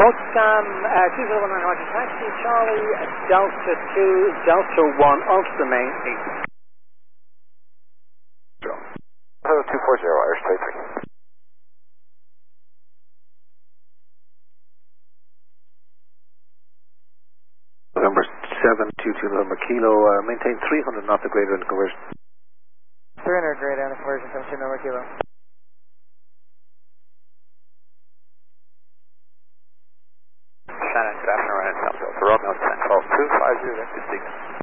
Outscan 201 Roger Taxi, Charlie, Delta 2, Delta 1, onto the main 8. 240, Irish 23. November 722 November Kilo, maintain 300 knots of greater in conversion. 300 greater in conversion, 72 November Kilo. Shannon, good afternoon, Ryan South Delta, Romeo 10, 12, 250, vector signal.